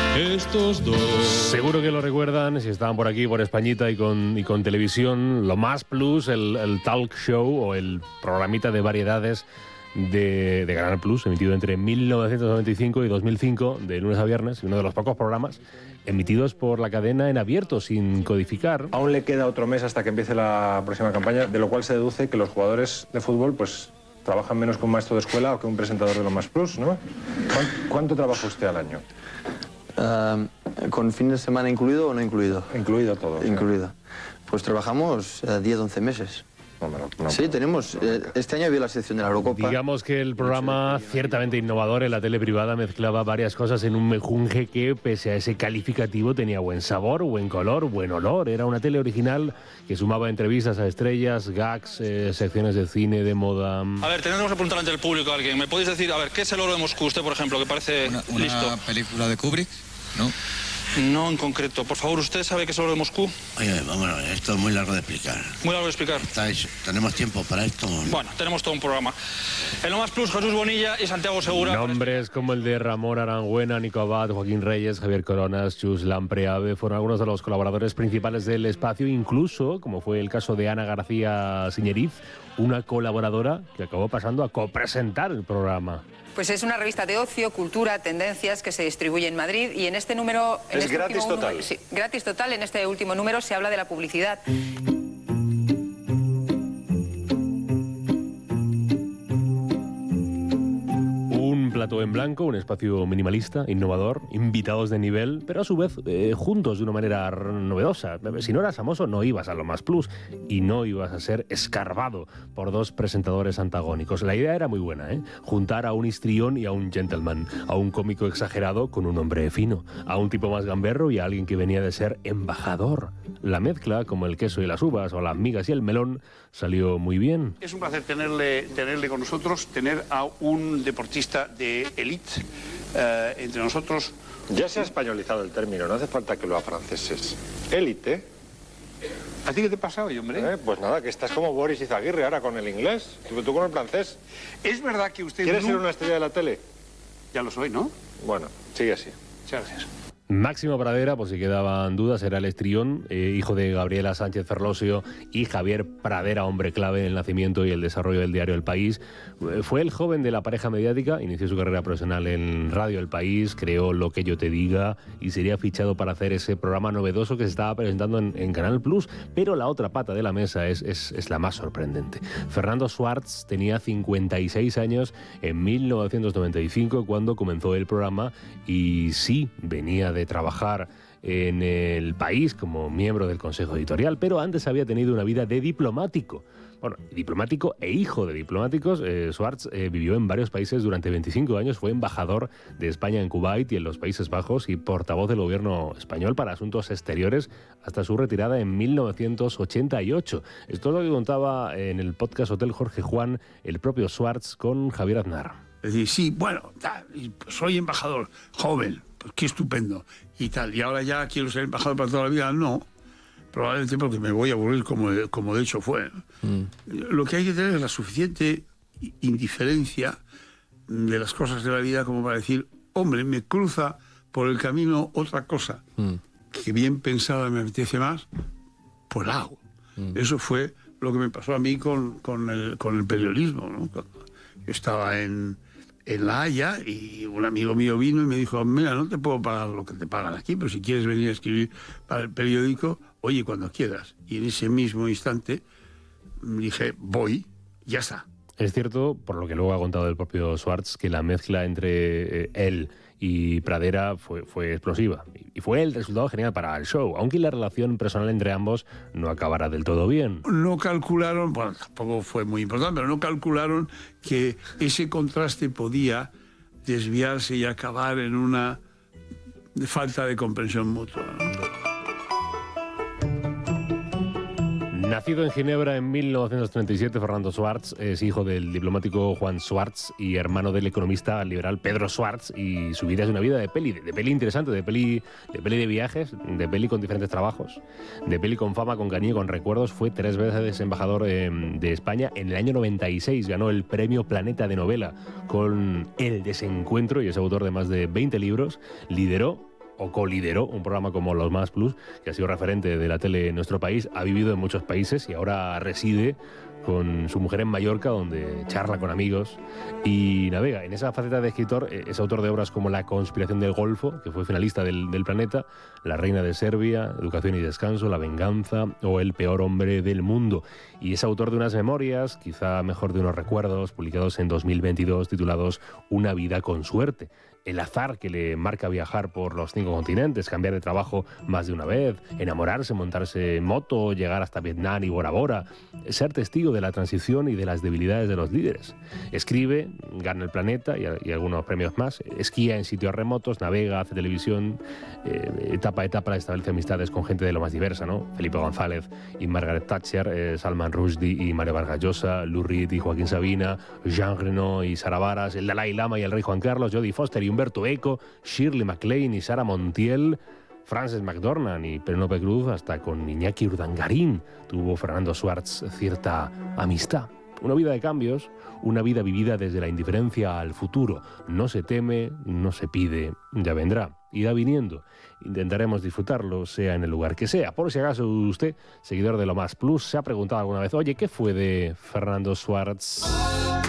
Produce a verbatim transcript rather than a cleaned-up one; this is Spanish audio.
estos dos. Seguro que lo recuerdan, si estaban por aquí, por Españita y con, y con televisión, Lo Más Plus, el, el talk show o el programita de variedades de, de Canal Plus, emitido entre mil novecientos noventa y cinco y dos mil cinco, de lunes a viernes, y uno de los pocos programas emitidos por la cadena en abierto, sin codificar. Aún le queda otro mes hasta que empiece la próxima campaña, de lo cual se deduce que los jugadores de fútbol, pues, trabajan menos que un maestro de escuela o que un presentador de Lo Más Plus, ¿no? ¿Cuánto, cuánto trabaja usted al año? Uh, ¿Con fin de semana incluido o no incluido? Incluido todo. Incluido. ¿Sí? Pues trabajamos uh, diez, once meses. No, no, no, sí, no. tenemos. Eh, este año había la sección de la Eurocopa. Digamos que el programa, ciertamente innovador en la tele privada, mezclaba varias cosas en un mejunje que, pese a ese calificativo, tenía buen sabor, buen color, buen olor. Era una tele original que sumaba entrevistas a estrellas, gags, eh, secciones de cine, de moda. A ver, tenemos que preguntar ante el público a alguien. ¿Me podéis decir, a ver, qué es El oro de Moscú, usted, por ejemplo, que parece una, una listo? ¿Una película de Kubrick? ¿No? No en concreto. Por favor, ¿usted sabe qué es El oro de Moscú? Oye, vamos, esto es muy largo de explicar. Muy largo de explicar. ¿Estáis, ¿Tenemos tiempo para esto? Bueno, tenemos todo un programa. En Lo Más Plus, Jesús Bonilla y Santiago Segura. Nombres como el de Ramón Arangüena, Nico Abad, Joaquín Reyes, Javier Coronas, Chus Lampreave fueron algunos de los colaboradores principales del espacio, incluso, como fue el caso de Ana García Siñeriz, una colaboradora que acabó pasando a copresentar el programa. Pues es una revista de ocio, cultura, tendencias que se distribuye en Madrid y en este número... En es este gratis total. Número, sí, gratis total. En este último número se habla de la publicidad. Un plató en blanco, un espacio minimalista, innovador, invitados de nivel, pero a su vez eh, juntos de una manera novedosa. Si no eras famoso, no ibas a Lo Más Plus y no ibas a ser escarbado por dos presentadores antagónicos. La idea era muy buena, ¿eh? Juntar a un histrión y a un gentleman, a un cómico exagerado con un hombre fino, a un tipo más gamberro y a alguien que venía de ser embajador. La mezcla, como el queso y las uvas o las migas y el melón, salió muy bien. Es un placer tenerle, tenerle con nosotros, tener a un deportista de élite eh, entre nosotros. Ya se ha españolizado el término, no hace falta que lo afranceses. Élite. ¿A ti qué te pasa hoy, hombre? Eh, pues nada, que estás como Boris Izaguirre ahora con el inglés, tú, tú con el francés. Es verdad que usted... ¿Quieres no... ser una estrella de la tele? Ya lo soy, ¿no? Bueno, sigue así. Muchas gracias. Máximo Pradera, por si quedaban dudas, era el estrión, eh, hijo de Gabriela Sánchez Ferlosio y Javier Pradera, hombre clave en el nacimiento y el desarrollo del diario El País. Eh, fue el joven de la pareja mediática, inició su carrera profesional en Radio El País, creó Lo que yo te diga y sería fichado para hacer ese programa novedoso que se estaba presentando en, en Canal Plus. Pero la otra pata de la mesa es, es, es la más sorprendente. Fernando Schwartz tenía cincuenta y seis años en mil novecientos noventa y cinco cuando comenzó el programa y sí, venía de de trabajar en El País como miembro del Consejo Editorial, pero antes había tenido una vida de diplomático. Bueno, diplomático e hijo de diplomáticos, eh, Schwartz eh, vivió en varios países durante veinticinco años, fue embajador de España en Kuwait y en los Países Bajos y portavoz del gobierno español para asuntos exteriores hasta su retirada en mil novecientos ochenta y ocho. Esto es lo que contaba en el podcast Hotel Jorge Juan el propio Schwartz con Javier Aznar. Es decir, sí, bueno, soy embajador, joven, pues qué estupendo, y tal. Y ahora ya quiero ser embajador para toda la vida, no. Probablemente porque me voy a aburrir como, como de hecho fue. Mm. Lo que hay que tener es la suficiente indiferencia de las cosas de la vida como para decir, hombre, me cruza por el camino otra cosa mm. que bien pensada me apetece más, pues la hago. Mm. Eso fue lo que me pasó a mí con, con, el, con el periodismo, ¿no? Yo estaba en... en La Haya y un amigo mío vino y me dijo, mira, no te puedo pagar lo que te pagan aquí, pero si quieres venir a escribir para el periódico, oye, cuando quieras. Y en ese mismo instante dije, voy, ya está. Es cierto, por lo que luego ha contado el propio Schwartz, que la mezcla entre eh, él y Pradera fue, fue explosiva. Y fue el resultado genial para el show, aunque la relación personal entre ambos no acabara del todo bien. No calcularon, bueno, tampoco fue muy importante, pero no calcularon que ese contraste podía desviarse y acabar en una falta de comprensión mutua, ¿no? Nacido en Ginebra en mil novecientos treinta y siete, Fernando Schwartz es hijo del diplomático Juan Schwartz y hermano del economista liberal Pedro Schwartz, y su vida es una vida de peli, de, de peli interesante, de peli, de peli de viajes, de peli con diferentes trabajos, de peli con fama, con cariño, con recuerdos. Fue tres veces embajador eh, de España. En el año noventa y seis ganó el premio Planeta de novela con El desencuentro y es autor de más de veinte libros. Lideró o colideró un programa como Los Más Plus, que ha sido referente de la tele en nuestro país, ha vivido en muchos países y ahora reside con su mujer en Mallorca, donde charla con amigos y navega. En esa faceta de escritor es autor de obras como La conspiración del Golfo, que fue finalista del, del Planeta, La reina de Serbia, Educación y descanso, La venganza o El peor hombre del mundo. Y es autor de unas memorias, quizá mejor de unos recuerdos, publicados en dos mil veintidós, titulados Una vida con suerte. El azar que le marca viajar por los cinco continentes, cambiar de trabajo más de una vez, enamorarse, montarse en moto, llegar hasta Vietnam y Bora Bora, ser testigo de la transición y de las debilidades de los líderes. Escribe, gana el Planeta y, y algunos premios más, esquía en sitios remotos, navega, hace televisión, eh, etapa a etapa establece amistades con gente de lo más diversa, ¿no? Felipe González y Margaret Thatcher, eh, Salman Rushdie y Mario Vargas Llosa, Lou Reed y Joaquín Sabina, Jean Reno y Sara Varas, el Dalai Lama y el rey Juan Carlos, Jodie Foster y Humberto Eco, Shirley MacLaine y Sara Montiel, Frances McDormand y Penélope Cruz, hasta con Iñaki Urdangarín tuvo Fernando Schwartz cierta amistad. Una vida de cambios, una vida vivida desde la indiferencia al futuro. No se teme, no se pide, ya vendrá. Irá viniendo. Intentaremos disfrutarlo, sea en el lugar que sea. Por si acaso usted, seguidor de Lo Más Plus, se ha preguntado alguna vez, oye, ¿qué fue de Fernando Schwartz?